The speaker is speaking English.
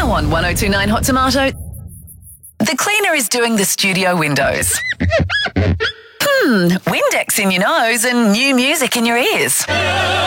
Now on 1029 Hot Tomato, the cleaner is doing the studio windows. Windex in your nose and new music in your ears.